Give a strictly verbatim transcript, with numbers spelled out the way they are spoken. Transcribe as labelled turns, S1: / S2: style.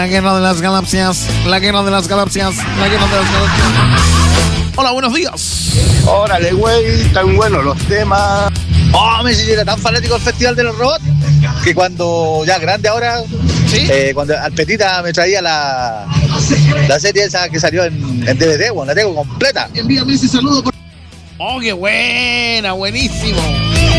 S1: La guerra de las galaxias, la guerra de las galaxias, la guerra de las galaxias. Hola, buenos días.
S2: Órale, güey, tan buenos los temas. Oh, me era tan fanático del Festival de los Robots que cuando ya grande ahora,
S1: ¿Sí?
S2: eh, cuando al Petita me traía la, la serie esa que salió en, en D V D, bueno, la tengo completa.
S1: Envíame ese saludo por... Oh, qué buena, buenísimo.